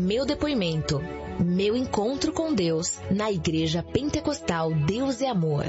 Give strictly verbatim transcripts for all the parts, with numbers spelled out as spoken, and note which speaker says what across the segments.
Speaker 1: meu depoimento, meu encontro com Deus na Igreja Pentecostal Deus é Amor.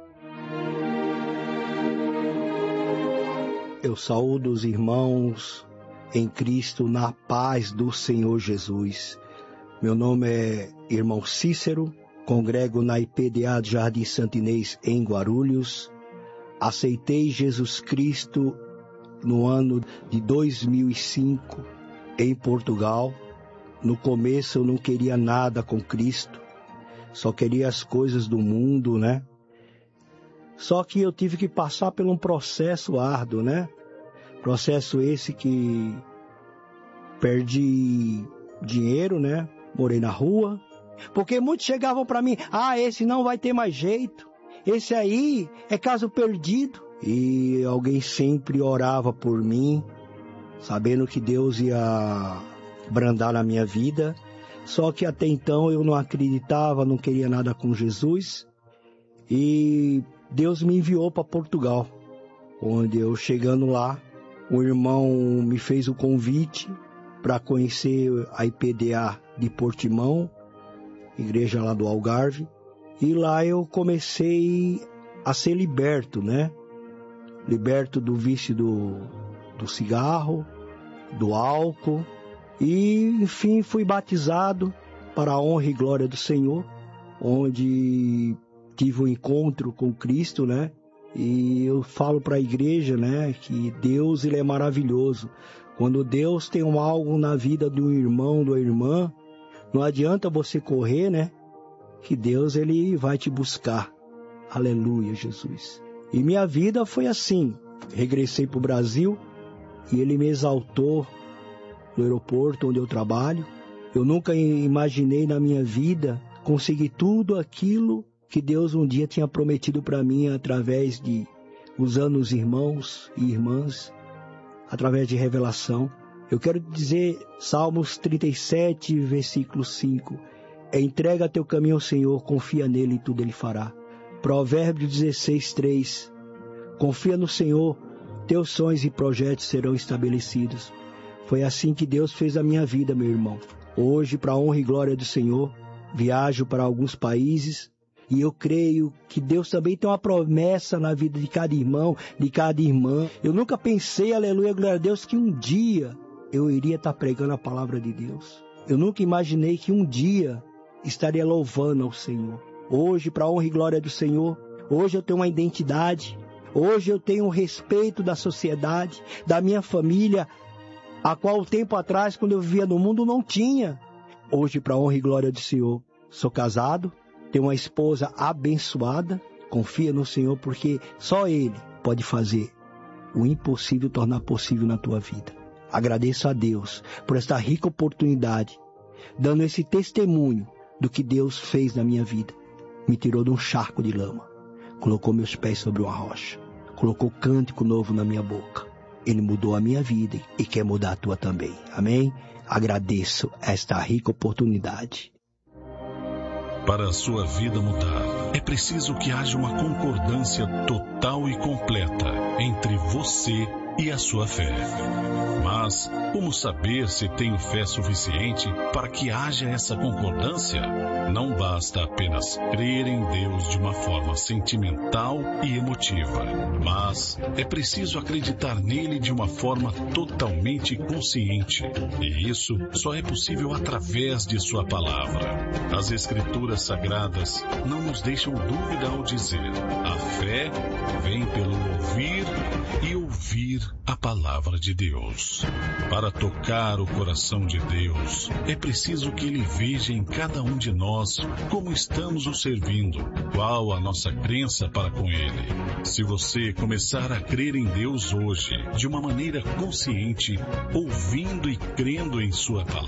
Speaker 2: Eu saúdo os irmãos em Cristo na paz do Senhor Jesus. Meu nome é irmão Cícero, congrego na I P D A de Jardim Santo Inês em Guarulhos. Aceitei Jesus Cristo no ano de dois mil e cinco em Portugal. No começo eu não queria nada com Cristo, só queria as coisas do mundo, né? Só que eu tive que passar por um processo árduo, né? Processo esse que perdi dinheiro, né? Morei na rua, porque muitos chegavam para mim, ah, esse não vai ter mais jeito, esse aí é caso perdido. E alguém sempre orava por mim, sabendo que Deus ia brandar na minha vida. Só que até então eu não acreditava, não queria nada com Jesus. E Deus me enviou para Portugal, onde eu chegando lá, o irmão me fez o convite para conhecer a I P D A de Portimão, igreja lá do Algarve. E lá eu comecei a ser liberto, né? Liberto do vício do, do cigarro, do álcool. E, enfim, fui batizado para a honra e glória do Senhor, onde tive um encontro com Cristo, né? E eu falo para a igreja, né, que Deus, ele é maravilhoso. Quando Deus tem um algo na vida do irmão, da irmã, não adianta você correr, né? Que Deus, ele vai te buscar. Aleluia, Jesus. E minha vida foi assim. Regressei para o Brasil e ele me exaltou no aeroporto onde eu trabalho. Eu nunca imaginei na minha vida conseguir tudo aquilo que Deus um dia tinha prometido para mim através de, usando os irmãos e irmãs, através de revelação. Eu quero dizer, Salmos trinta e sete, versículo cinco, entrega teu caminho ao Senhor, confia nele e tudo ele fará. Provérbios dezesseis, três, confia no Senhor, teus sonhos e projetos serão estabelecidos. Foi assim que Deus fez a minha vida, meu irmão. Hoje, para a honra e glória do Senhor, viajo para alguns países e eu creio que Deus também tem uma promessa na vida de cada irmão, de cada irmã. Eu nunca pensei, aleluia, glória a Deus, que um dia eu iria estar pregando a palavra de Deus. Eu nunca imaginei que um dia estaria louvando ao Senhor. Hoje, para a honra e glória do Senhor, hoje eu tenho uma identidade, hoje eu tenho o respeito da sociedade, da minha família, a qual tempo atrás, quando eu vivia no mundo, não tinha. Hoje, para a honra e glória do Senhor, sou casado, tenho uma esposa abençoada, confia no Senhor, porque só Ele pode fazer o impossível tornar possível na tua vida. Agradeço a Deus por esta rica oportunidade, dando esse testemunho do que Deus fez na minha vida. Me tirou de um charco de lama, colocou meus pés sobre uma rocha, colocou cântico novo na minha boca. Ele mudou a minha vida e quer mudar a tua também. Amém? Agradeço esta rica oportunidade.
Speaker 3: Para a sua vida mudar, é preciso que haja uma concordância total e completa entre você e a sua fé. Mas como saber se tenho fé suficiente para que haja essa concordância? Não basta apenas crer em Deus de uma forma sentimental e emotiva, mas é preciso acreditar nele de uma forma totalmente consciente. E isso só é possível através de sua palavra. As Escrituras Sagradas não nos deixam dúvida ao dizer: a fé vem pelo ouvir e ouvir a palavra de Deus. Para tocar o coração de Deus, é preciso que Ele veja em cada um de nós como estamos o servindo, qual a nossa crença para com Ele. Se você começar a crer em Deus hoje, de uma maneira consciente, ouvindo e crendo em Sua palavra,